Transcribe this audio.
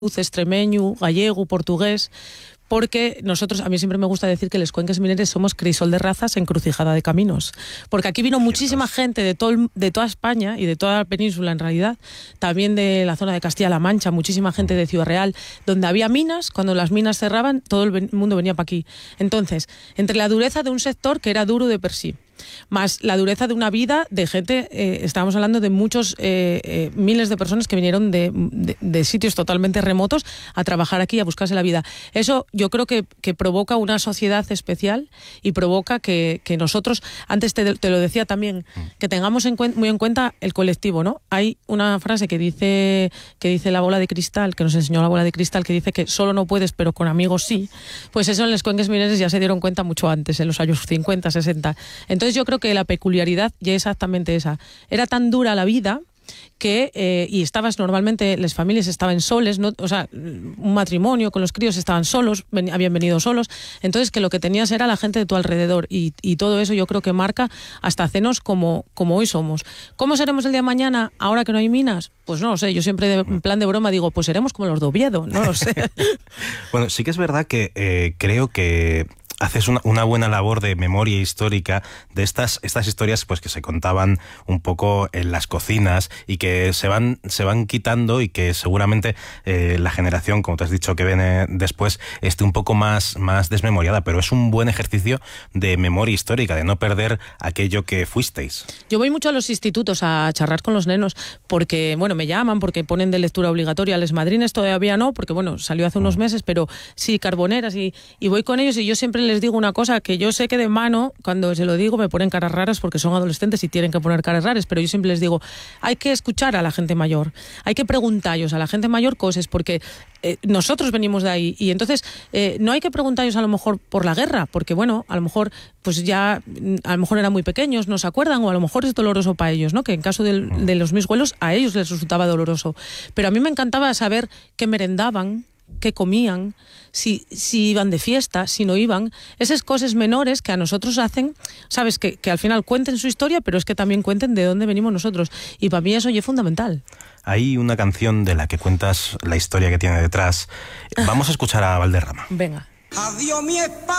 extremeño, gallego, portugués, porque nosotros, a mí siempre me gusta decir que los cuenques mineres somos crisol de razas, encrucijada de caminos, porque aquí vino muchísima gente de toda España y de toda la península en realidad, también de la zona de Castilla-La Mancha, muchísima gente de Ciudad Real, donde había minas. Cuando las minas cerraban, todo el mundo venía para aquí. Entonces, entre la dureza de un sector que era duro de per sí, más la dureza de una vida de gente, estábamos hablando de muchos miles de personas que vinieron de sitios totalmente remotos a trabajar aquí, a buscarse la vida. Eso yo creo que provoca una sociedad especial y provoca que nosotros, antes te lo decía también, que tengamos muy en cuenta el colectivo, ¿no? Hay una frase que dice la bola de cristal, que nos enseñó la bola de cristal, que dice que solo no puedes, pero con amigos sí. Pues eso en los cuenques mineros ya se dieron cuenta mucho antes, en los años 50, 60. Entonces yo creo que la peculiaridad ya es exactamente esa. Era tan dura la vida que, y normalmente las familias estaban soles, ¿no? O sea, un matrimonio con los críos estaban solos, habían venido solos, entonces que lo que tenías era la gente de tu alrededor, y todo eso yo creo que marca hasta hacernos como hoy somos. ¿Cómo seremos el día de mañana ahora que no hay minas? Pues no lo sé, yo siempre en plan de broma digo, pues seremos como los de Oviedo, no lo sé. Bueno, sí que es verdad que creo que haces una buena labor de memoria histórica de estas historias, pues que se contaban un poco en las cocinas y que se van quitando, y que seguramente la generación, como te has dicho, que viene después esté un poco más desmemoriada, pero es un buen ejercicio de memoria histórica, de no perder aquello que fuisteis. Yo voy mucho a los institutos a charlar con los nenos porque, bueno, me llaman porque ponen de lectura obligatoria. Les madrines todavía no, porque, bueno, salió hace unos meses, pero sí, carboneras, y voy con ellos, y yo siempre les digo una cosa que yo sé que de mano, cuando se lo digo, me ponen caras raras porque son adolescentes y tienen que poner caras raras, pero yo siempre les digo, hay que escuchar a la gente mayor, hay que preguntarles a la gente mayor cosas, porque nosotros venimos de ahí, y entonces no hay que preguntarles a lo mejor por la guerra, porque bueno, a lo mejor pues ya, a lo mejor eran muy pequeños, no se acuerdan, o a lo mejor es doloroso para ellos, ¿no? Que en caso de los mis abuelos, a ellos les resultaba doloroso, pero a mí me encantaba saber qué merendaban, qué comían, si iban de fiesta, si no iban, esas cosas menores que a nosotros hacen, sabes, que al final cuenten su historia, pero es que también cuenten de dónde venimos nosotros, y para mí eso ya es fundamental. Hay una canción de la que cuentas la historia que tiene detrás. Vamos a escuchar a Valderrama. Venga. Adiós mi